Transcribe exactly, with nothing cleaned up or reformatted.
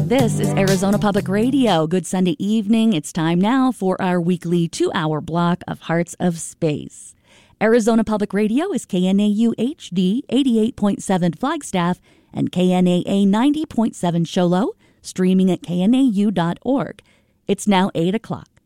This is Arizona Public Radio. Good Sunday evening. It's time now for our weekly two-hour block of Hearts of Space. Arizona Public Radio is K N A U H D eighty-eight point seven Flagstaff and K N A A ninety point seven Show Low, streaming at K N A U dot org. It's now eight o'clock.